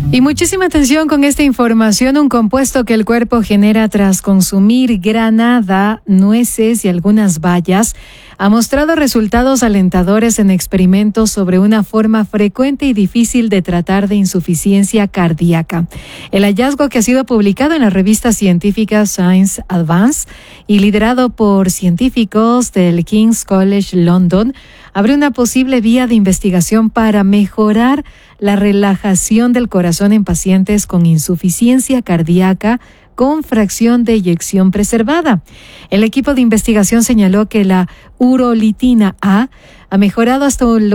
Y muchísima atención con esta información. Un compuesto que el cuerpo genera tras consumir granada, nueces y algunas bayas ha mostrado resultados alentadores en experimentos sobre una forma frecuente y difícil de tratar de insuficiencia cardíaca. El hallazgo, que ha sido publicado en la revista científica Science Advance y liderado por científicos del King's College London, abre una posible vía de investigación para mejorar la relajación del corazón en pacientes con insuficiencia cardíaca con fracción de eyección preservada. El equipo de investigación señaló que la urolitina A ha mejorado hasta un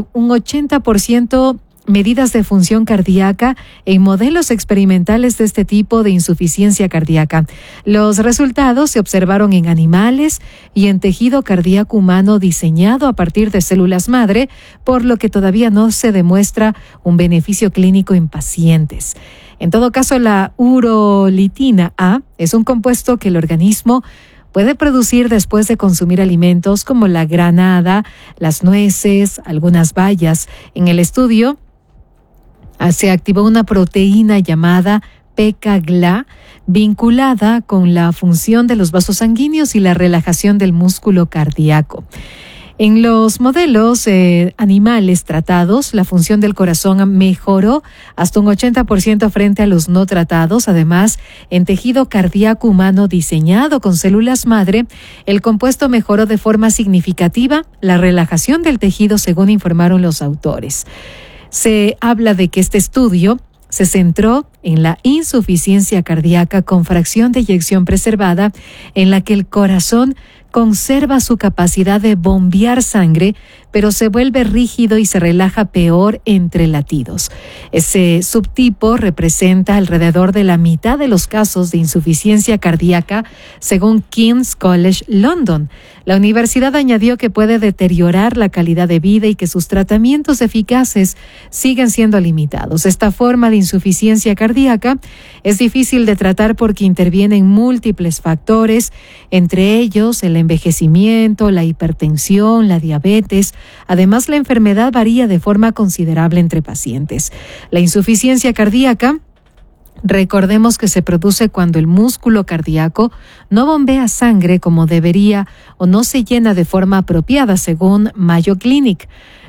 80% medidas de función cardíaca en modelos experimentales de este tipo de insuficiencia cardíaca. Los resultados se observaron en animales y en tejido cardíaco humano diseñado a partir de células madre, por lo que todavía no se demuestra un beneficio clínico en pacientes. En todo caso, la urolitina A es un compuesto que el organismo puede producir después de consumir alimentos como la granada, las nueces, algunas bayas. En el estudio se activó una proteína llamada PKGLA vinculada con la función de los vasos sanguíneos y la relajación del músculo cardíaco. En los modelos animales tratados, la función del corazón mejoró hasta un 80% frente a los no tratados. Además, en tejido cardíaco humano diseñado con células madre, el compuesto mejoró de forma significativa la relajación del tejido, según informaron los autores. Se habla de que este estudio se centró en la insuficiencia cardíaca con fracción de eyección preservada, en la que el corazón conserva su capacidad de bombear sangre, pero se vuelve rígido y se relaja peor entre latidos. Ese subtipo representa alrededor de la mitad de los casos de insuficiencia cardíaca, según King's College London. La universidad añadió que puede deteriorar la calidad de vida y que sus tratamientos eficaces siguen siendo limitados. Esta forma de insuficiencia cardíaca es difícil de tratar porque intervienen múltiples factores, entre ellos el envejecimiento, la hipertensión, la diabetes. Además, la enfermedad varía de forma considerable entre pacientes. La insuficiencia cardíaca, recordemos que se produce cuando el músculo cardíaco no bombea sangre como debería o no se llena de forma apropiada, según Mayo Clinic.